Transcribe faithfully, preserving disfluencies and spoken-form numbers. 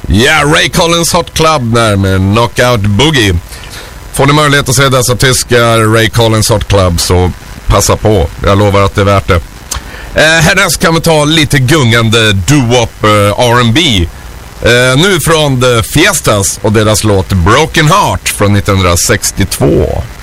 Ja, yeah, Ray Collins Hot Club där med Knockout Boogie. Får ni möjlighet att se dessa tyska Ray Collins Hot Club så passa på. Jag lovar att det är värt det. Eh, härnäst kan vi ta lite gungande doo-wop eh, R and B. Eh, nu från The Fiestas och deras låt Broken Heart från nittonhundrasextiotvå.